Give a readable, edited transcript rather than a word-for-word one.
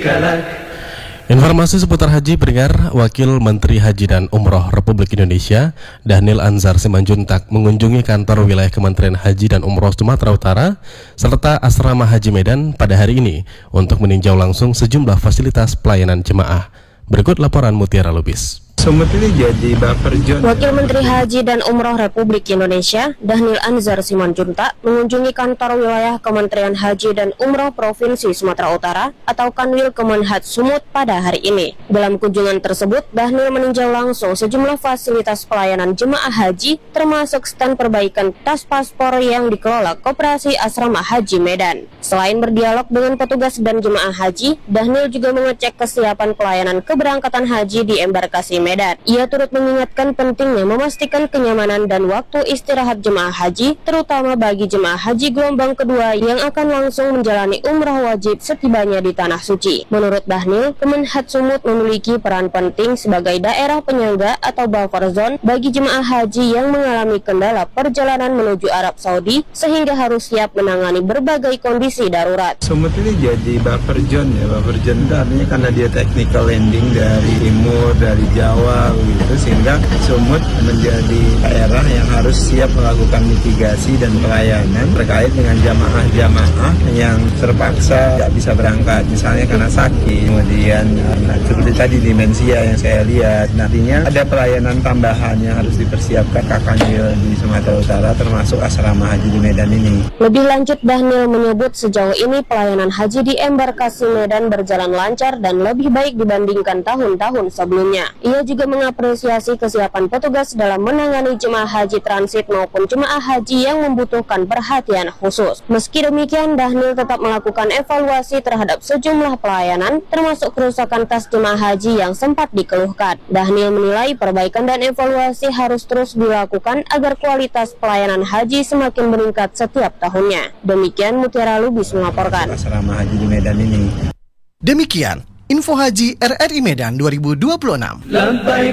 Informasi seputar haji pendengar, Wakil Menteri Haji dan Umroh Republik Indonesia, Dhanil Anzar Simanjuntak mengunjungi kantor wilayah Kementerian Haji dan Umroh Sumatera Utara serta Asrama Haji Medan pada hari ini untuk meninjau langsung sejumlah fasilitas pelayanan jemaah. Berikut laporan Mutiara Lubis. Sumut ini jadi buffer zone. Wakil Menteri Haji dan Umroh Republik Indonesia, Dhanil Anzar Simanjuntak, mengunjungi kantor wilayah Kementerian Haji dan Umroh Provinsi Sumatera Utara atau Kanwil Kemenhad Sumut pada hari ini. Dalam kunjungan tersebut, Dhanil meninjau langsung sejumlah fasilitas pelayanan jemaah haji, termasuk stand perbaikan tas paspor yang dikelola Koperasi Asrama Haji Medan. Selain berdialog dengan petugas dan jemaah haji, Dhanil juga mengecek kesiapan pelayanan keberangkatan haji di embarkasi Medan. Ia turut mengingatkan pentingnya memastikan kenyamanan dan waktu istirahat jemaah haji, terutama bagi jemaah haji gelombang kedua yang akan langsung menjalani umrah wajib setibanya di Tanah Suci. Menurut Dhanil, Kemenhad Sumut memiliki peran penting sebagai daerah penyangga atau buffer zone bagi jemaah haji yang mengalami kendala perjalanan menuju Arab Saudi, sehingga harus siap menangani berbagai kondisi darurat. Sumut ini jadi buffer zone ya. Buffer zone itu artinya karena dia technical landing dari timur, dari Jawa gitu, sehingga Sumut menjadi daerah yang harus siap melakukan mitigasi dan pelayanan terkait dengan jamaah-jamaah yang terpaksa tidak bisa berangkat, misalnya karena sakit, kemudian seperti tadi demensia yang saya lihat. Nantinya ada pelayanan tambahan yang harus dipersiapkan Kanwil di Sumatera Utara, termasuk asrama haji di Medan ini. Lebih lanjut, Dhanil menyebut sejauh ini pelayanan haji di embarkasi Medan berjalan lancar dan lebih baik dibandingkan tahun-tahun sebelumnya. Ia juga mengapresiasi kesiapan petugas dalam menangani jemaah haji transit maupun jemaah haji yang membutuhkan perhatian khusus. Meski demikian, Dhanil tetap melakukan evaluasi terhadap sejumlah pelayanan, termasuk kerusakan tas jemaah haji yang sempat dikeluhkan. Dhanil menilai perbaikan dan evaluasi harus terus dilakukan agar kualitas pelayanan haji semakin meningkat setiap tahunnya. Demikian Mutiara Lubis melaporkan. Asrama haji di Medan ini. Demikian Info Haji RRI Medan 2026.